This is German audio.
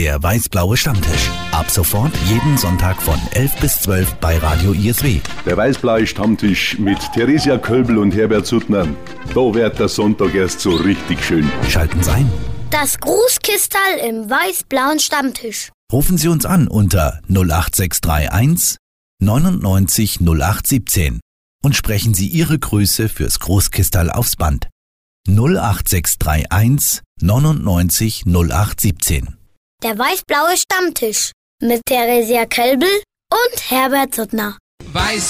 Der weiß-blaue Stammtisch. Ab sofort jeden Sonntag von 11 bis 12 bei Radio ISW. Der weiß-blaue Stammtisch mit Theresia Kölbl und Herbert Suttner. Da wird der Sonntag erst so richtig schön. Schalten Sie ein. Das Grußkistal im weiß-blauen Stammtisch. Rufen Sie uns an unter 08631 99 0817 und sprechen Sie Ihre Grüße fürs Großkistal aufs Band. 08631 99 0817. Der weiß-blaue Stammtisch mit Theresia Kölbl und Herbert Suttner. Weiß